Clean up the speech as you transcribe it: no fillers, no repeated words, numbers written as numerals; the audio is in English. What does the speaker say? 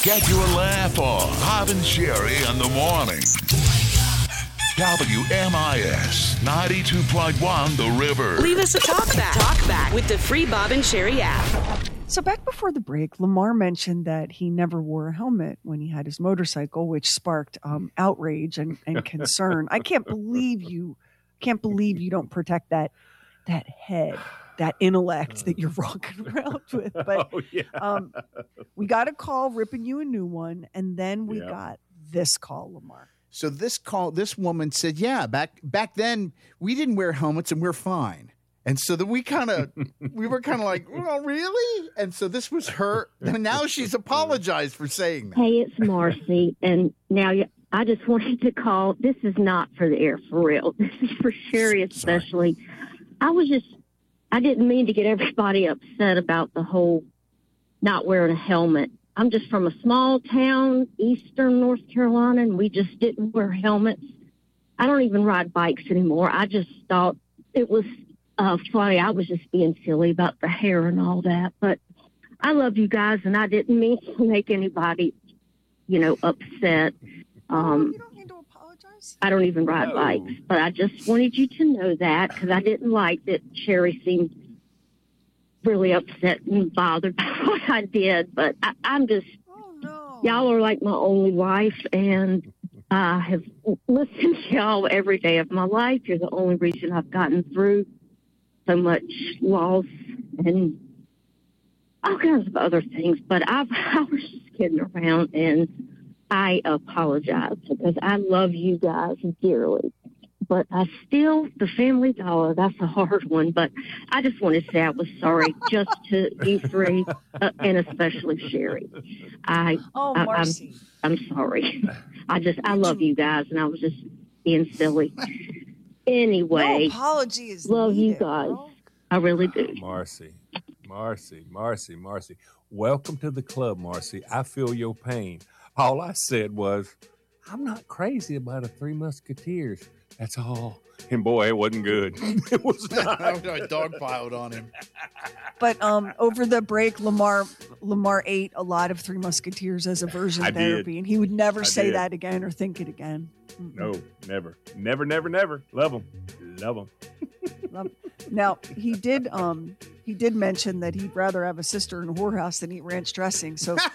Get your laugh on. Bob and Sherry in the morning. WMIS 92.1 The River. Leave us a talk back with the free Bob and Sherry app. So back before the break, Lamar mentioned that he never wore a helmet when he had his motorcycle, which sparked outrage and concern. I can't believe you don't protect that head, that intellect that you're rocking around with. But we got a call ripping you a new one, and then we got this call, Lamar. So this woman said, yeah, back then we didn't wear helmets and we're fine. And so then we were kind of like, well, really? And so this was her. And now she's apologized for saying that. Hey, it's Marcy. And now I just wanted to call. This is not for the air, for real. This is for Sherry especially. Sorry. I didn't mean to get everybody upset about the whole not wearing a helmet. I'm just from a small town, eastern North Carolina, and we just didn't wear helmets. I don't even ride bikes anymore. I just thought it was funny. I was just being silly about the hair and all that. But I love you guys, and I didn't mean to make anybody, upset. You don't need to apologize. I don't even ride bikes, but I just wanted you to know that because I didn't like that Sherry seemed really upset and bothered by what I did. But I'm just, y'all are like my only life, and I have listened to y'all every day of my life. You're the only reason I've gotten through so much loss and all kinds of other things. But I was just kidding around, and I apologize because I love you guys dearly. But the Family Dollar, that's a hard one. But I just want to say I was sorry just to you three, and especially Sherry. Marcy. I'm sorry. I love you guys, and I was just being silly. Anyway, no apology is love needed, you guys. bro. I really do. Marcy. Welcome to the club, Marcy. I feel your pain. All I said was, I'm not crazy about a Three Musketeers. That's all. And boy, it wasn't good. It was not. I dogpiled on him. But over the break, Lamar ate a lot of Three Musketeers as aversion therapy, and he would never say that again or think it again. No, never. Never. Love him. Now, he did mention that he'd rather have a sister in a whorehouse than eat ranch dressing. So